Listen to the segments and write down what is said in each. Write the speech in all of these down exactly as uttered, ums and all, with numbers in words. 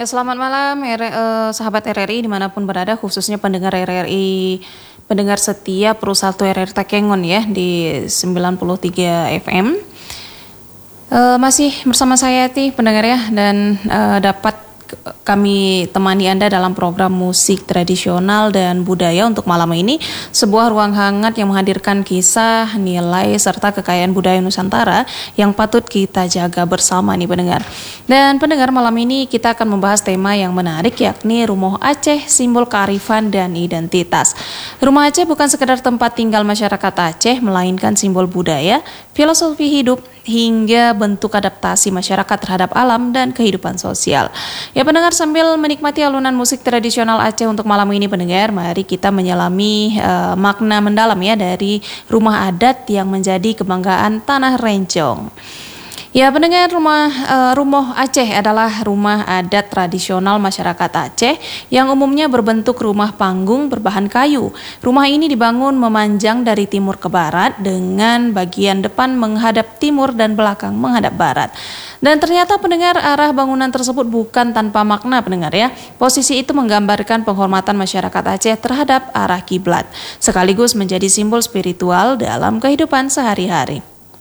Ya, selamat malam R- eh, sahabat R R I dimanapun berada, khususnya pendengar R R I, pendengar setia Pro satu R R I Takengon ya di sembilan puluh tiga F M. Eh, masih bersama saya Ti pendengar ya, dan eh, dapat kami temani Anda dalam program musik tradisional dan budaya untuk malam ini, sebuah ruang hangat yang menghadirkan kisah, nilai, serta kekayaan budaya Nusantara yang patut kita jaga bersama nih pendengar. Dan pendengar, malam ini kita akan membahas tema yang menarik, yakni Rumoh Aceh, simbol kearifan dan identitas. Rumah Aceh bukan sekedar tempat tinggal masyarakat Aceh, melainkan simbol budaya, filosofi hidup, hingga bentuk adaptasi masyarakat terhadap alam dan kehidupan sosial. Ya pendengar, sambil menikmati alunan musik tradisional Aceh untuk malam ini pendengar, mari kita menyelami uh, makna mendalam ya dari rumah adat yang menjadi kebanggaan Tanah Rencong. Ya pendengar, rumah uh, Rumoh Aceh adalah rumah adat tradisional masyarakat Aceh yang umumnya berbentuk rumah panggung berbahan kayu. Rumah ini dibangun memanjang dari timur ke barat dengan bagian depan menghadap timur dan belakang menghadap barat. Dan ternyata pendengar, arah bangunan tersebut bukan tanpa makna pendengar ya. Posisi itu menggambarkan penghormatan masyarakat Aceh terhadap arah kiblat, sekaligus menjadi simbol spiritual dalam kehidupan sehari-hari.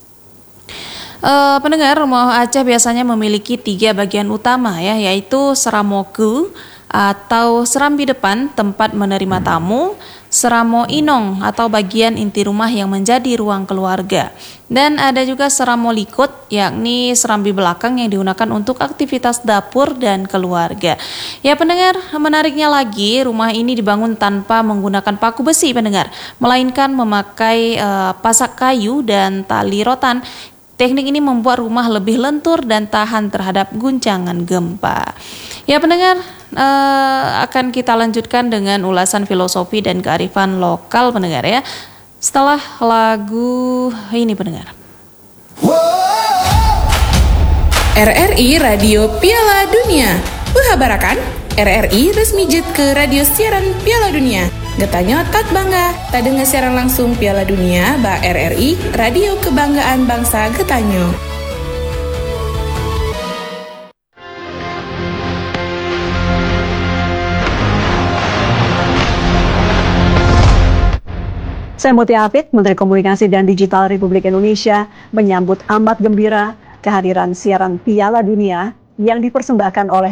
Uh, pendengar, rumah Aceh biasanya memiliki tiga bagian utama ya, yaitu seramoku atau serambi depan tempat menerima tamu, seramo inong atau bagian inti rumah yang menjadi ruang keluarga, dan ada juga seramo likut yakni serambi belakang yang digunakan untuk aktivitas dapur dan keluarga. Ya pendengar, menariknya lagi, rumah ini dibangun tanpa menggunakan paku besi pendengar, melainkan memakai uh, pasak kayu dan tali rotan. Teknik ini membuat rumah lebih lentur dan tahan terhadap guncangan gempa. Ya pendengar, eh, akan kita lanjutkan dengan ulasan filosofi dan kearifan lokal pendengar ya, setelah lagu ini pendengar. R R I Radio Piala Dunia. Berhabarakan R R I resmi jet ke radio siaran Piala Dunia. Getanyo tak bangga, tak dengar siaran langsung Piala Dunia, ba R R I, Radio Kebanggaan Bangsa Getanyo. Saya Mutia Afid, Menteri Komunikasi dan Digital Republik Indonesia, menyambut amat gembira kehadiran siaran Piala Dunia yang dipersembahkan oleh